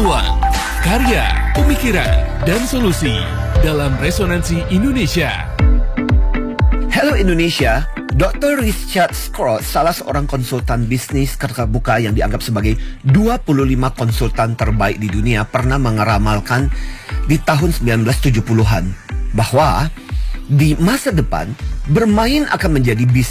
Pengetahuan, karya, pemikiran, dan solusi dalam Resonansi Indonesia. Hello Indonesia, Dr. Richard Scrott, salah seorang konsultan bisnis terkemuka yang dianggap sebagai 25 konsultan terbaik di dunia, pernah mengeramalkan di tahun 1970-an bahwa di masa depan bermain akan menjadi bisnis